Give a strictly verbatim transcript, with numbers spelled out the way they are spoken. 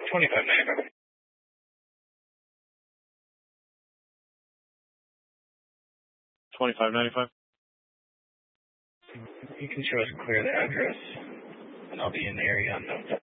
twenty-five ninety-five. twenty-five ninety-five. You can show us clear the address, and I'll be in the area on notes.